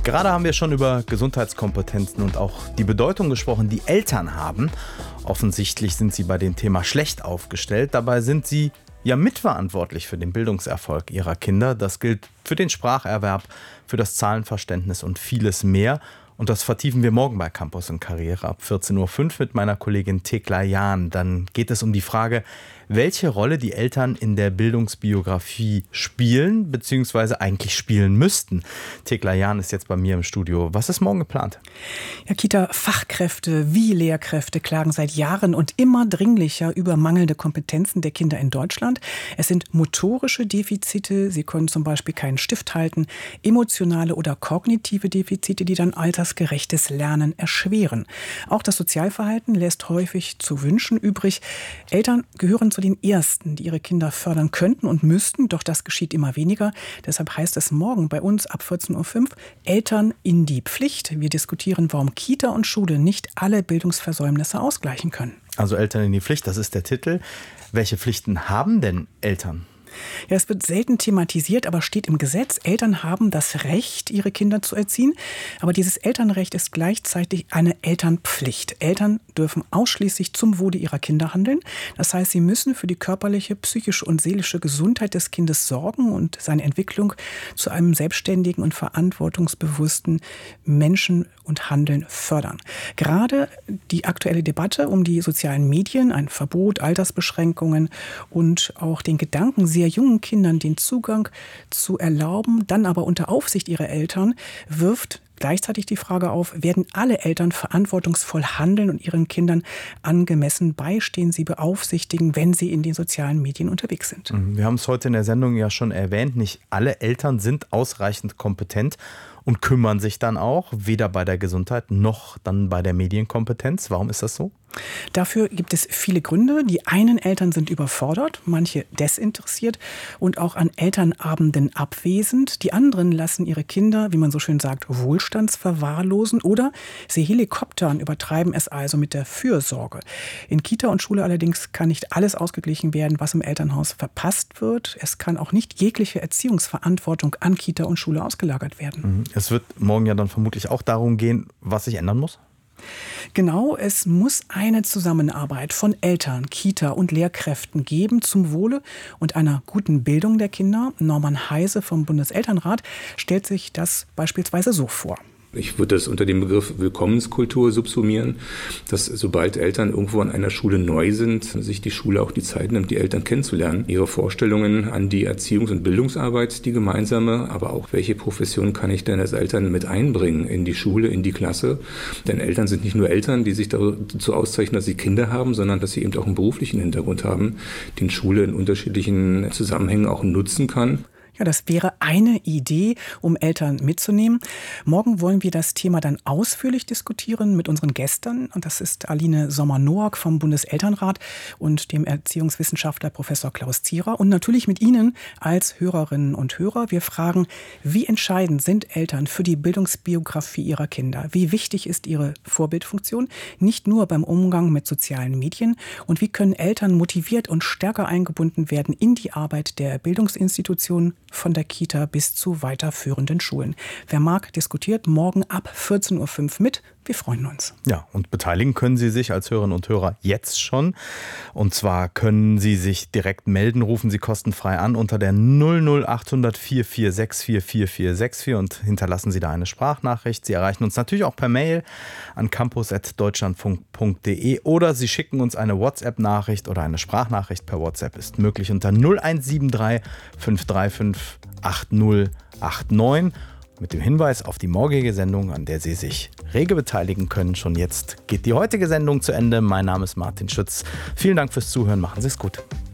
Gerade haben wir schon über Gesundheitskompetenzen und auch die Bedeutung gesprochen, die Eltern haben. Offensichtlich sind sie bei dem Thema schlecht aufgestellt. Dabei sind sie ja mitverantwortlich für den Bildungserfolg ihrer Kinder. Das gilt für den Spracherwerb, für das Zahlenverständnis und vieles mehr. Und das vertiefen wir morgen bei Campus und Karriere ab 14.05 Uhr mit meiner Kollegin Thekla Jahn. Dann geht es um die Frage, welche Rolle die Eltern in der Bildungsbiografie spielen, beziehungsweise eigentlich spielen müssten. Thekla Jahn ist jetzt bei mir im Studio. Was ist morgen geplant? Ja, Kita-Fachkräfte wie Lehrkräfte klagen seit Jahren und immer dringlicher über mangelnde Kompetenzen der Kinder in Deutschland. Es sind motorische Defizite, sie können zum Beispiel keinen Stift halten, emotionale oder kognitive Defizite, die dann altersgerechtes Lernen erschweren. Auch das Sozialverhalten lässt häufig zu wünschen übrig. Eltern gehören zu den Ersten, die ihre Kinder fördern könnten und müssten, doch das geschieht immer weniger. Deshalb heißt es morgen bei uns ab 14.05 Uhr Eltern in die Pflicht. Wir diskutieren, warum Kita und Schule nicht alle Bildungsversäumnisse ausgleichen können. Also Eltern in die Pflicht, das ist der Titel. Welche Pflichten haben denn Eltern? Ja, es wird selten thematisiert, aber steht im Gesetz, Eltern haben das Recht, ihre Kinder zu erziehen. Aber dieses Elternrecht ist gleichzeitig eine Elternpflicht. Eltern dürfen ausschließlich zum Wohle ihrer Kinder handeln. Das heißt, sie müssen für die körperliche, psychische und seelische Gesundheit des Kindes sorgen und seine Entwicklung zu einem selbstständigen und verantwortungsbewussten Menschen und Handeln fördern. Gerade die aktuelle Debatte um die sozialen Medien, ein Verbot, Altersbeschränkungen und auch den Gedanken, sehr jungen Kindern den Zugang zu erlauben, dann aber unter Aufsicht ihrer Eltern, wirft gleichzeitig die Frage auf, werden alle Eltern verantwortungsvoll handeln und ihren Kindern angemessen beistehen, sie beaufsichtigen, wenn sie in den sozialen Medien unterwegs sind. Wir haben es heute in der Sendung ja schon erwähnt, nicht alle Eltern sind ausreichend kompetent und kümmern sich dann auch, weder bei der Gesundheit noch dann bei der Medienkompetenz. Warum ist das so? Dafür gibt es viele Gründe. Die einen Eltern sind überfordert, manche desinteressiert und auch an Elternabenden abwesend. Die anderen lassen ihre Kinder, wie man so schön sagt, wohlstandsverwahrlosen oder sie helikoptern, übertreiben es also mit der Fürsorge. In Kita und Schule allerdings kann nicht alles ausgeglichen werden, was im Elternhaus verpasst wird. Es kann auch nicht jegliche Erziehungsverantwortung an Kita und Schule ausgelagert werden. Es wird morgen ja dann vermutlich auch darum gehen, was sich ändern muss. Genau, es muss eine Zusammenarbeit von Eltern, Kita und Lehrkräften geben zum Wohle und einer guten Bildung der Kinder. Norman Heise vom Bundeselternrat stellt sich das beispielsweise so vor. Ich würde das unter dem Begriff Willkommenskultur subsumieren, dass sobald Eltern irgendwo an einer Schule neu sind, sich die Schule auch die Zeit nimmt, die Eltern kennenzulernen, ihre Vorstellungen an die Erziehungs- und Bildungsarbeit, die gemeinsame, aber auch welche Profession kann ich denn als Eltern mit einbringen in die Schule, in die Klasse. Denn Eltern sind nicht nur Eltern, die sich dazu auszeichnen, dass sie Kinder haben, sondern dass sie eben auch einen beruflichen Hintergrund haben, den Schule in unterschiedlichen Zusammenhängen auch nutzen kann. Ja, das wäre eine Idee, um Eltern mitzunehmen. Morgen wollen wir das Thema dann ausführlich diskutieren mit unseren Gästen. Und das ist Aline Sommer-Noack vom Bundeselternrat und dem Erziehungswissenschaftler Professor Klaus Zierer. Und natürlich mit Ihnen als Hörerinnen und Hörer. Wir fragen, wie entscheidend sind Eltern für die Bildungsbiografie ihrer Kinder? Wie wichtig ist ihre Vorbildfunktion? Nicht nur beim Umgang mit sozialen Medien. Und wie können Eltern motiviert und stärker eingebunden werden in die Arbeit der Bildungsinstitutionen, von der Kita bis zu weiterführenden Schulen. Wer mag, diskutiert morgen ab 14.05 Uhr mit. Wir freuen uns. Ja, und beteiligen können Sie sich als Hörerinnen und Hörer jetzt schon. Und zwar können Sie sich direkt melden, rufen Sie kostenfrei an unter der 00800 4464 4464 und hinterlassen Sie da eine Sprachnachricht. Sie erreichen uns natürlich auch per Mail an campus@deutschlandfunk.de oder Sie schicken uns eine WhatsApp-Nachricht oder eine Sprachnachricht per WhatsApp ist möglich unter 0173 535 8089. Mit dem Hinweis auf die morgige Sendung, an der Sie sich rege beteiligen können. Schon jetzt geht die heutige Sendung zu Ende. Mein Name ist Martin Schütz. Vielen Dank fürs Zuhören. Machen Sie es gut.